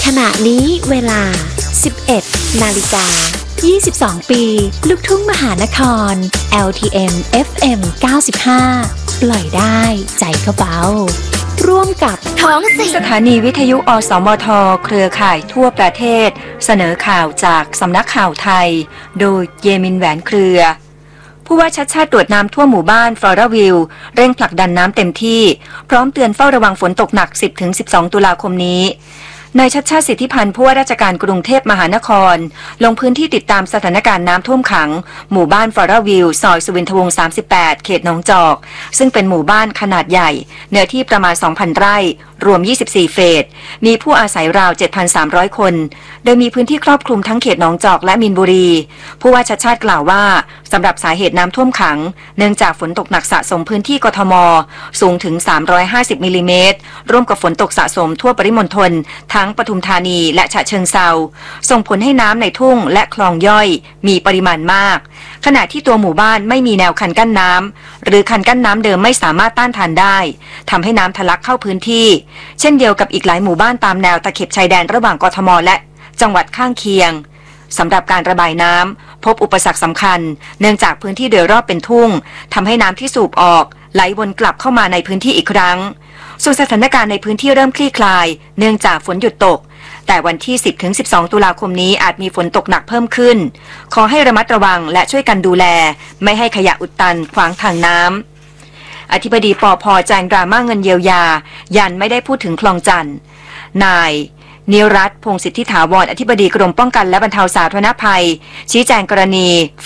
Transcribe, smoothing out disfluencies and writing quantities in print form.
ขณะนี้เวลา 11 นาฬิกา 22 ปี ลูกทุ่งมหานคร LTM FM 95 ปล่อยได้ใจก็เบาร่วมกับท้องสิสถานีวิทยุอสมทเครือข่ายทั่วประเทศเสนอข่าวจากสำนักข่าวไทยโดยเยมินแหวนเครือผู้ว่าชัดชาติตรวจน้ำทั่วหมู่บ้านฟลอราวิลเร่งผลักดันน้ำเต็มที่พร้อมเตือนเฝ้าระวังฝนตกหนัก 10-12 ตุลาคมนี้นายชัดชาติสิทธิพันธ์ผู้ว่าราชการกรุงเทพมหานครลงพื้นที่ติดตามสถานการณ์น้ำท่วมขังหมู่บ้านฟลอราวิลซอยสุวินทวงศ์ 38 เขตหนองจอกซึ่งเป็นหมู่บ้านขนาดใหญ่เนื้อที่ประมาณ 2,000 ไร่รวม 24 เฟสมีผู้อาศัยราว 7,300 คนโดยมีพื้นที่ครอบคลุมทั้งเขตหนองจอกและมีนบุรีผู้ว่าชัดชาติกล่าวว่าสำหรับสาเหตุน้ำท่วมขังเนื่องจากฝนตกหนักสะสมพื้นที่กทมสูงถึง350มิลลิเมตรร่วมกับฝนตกสะสมทั่วปริมณฑลทั้งปทุมธานีและฉะเชิงเทราส่งผลให้น้ำในทุ่งและคลองย่อยมีปริมาณมากขณะที่ตัวหมู่บ้านไม่มีแนวคันกั้นน้ำหรือคันกั้นน้ำเดิมไม่สามารถต้านทานได้ทำให้น้ำทะลักเข้าพื้นที่เช่นเดียวกับอีกหลายหมู่บ้านตามแนวตะเข็บชายแดนระหว่างกทมและจังหวัดข้างเคียงสำหรับการระบายน้ำพบอุปสรรคสำคัญเนื่องจากพื้นที่โดยรอบเป็นทุ่งทำให้น้ำที่สูบออกไหลวนกลับเข้ามาในพื้นที่อีกครั้งส่วนสถานการณ์ในพื้นที่เริ่มคลี่คลายเนื่องจากฝนหยุดตกแต่วันที่ 10-12 ตุลาคมนี้อาจมีฝนตกหนักเพิ่มขึ้นขอให้ระมัดระวังและช่วยกันดูแลไม่ให้ขยะอุดตันขวางทางน้ำอธิบดีปภ.แจงดราม่าเงินเยียวยายันไม่ได้พูดถึงคลองจันทน์นายนิรัตน์ พงษ์สิทธิถาวรอธิบดีกรมป้องกันและบรรเทาสาธารณภัยชี้แจงกรณี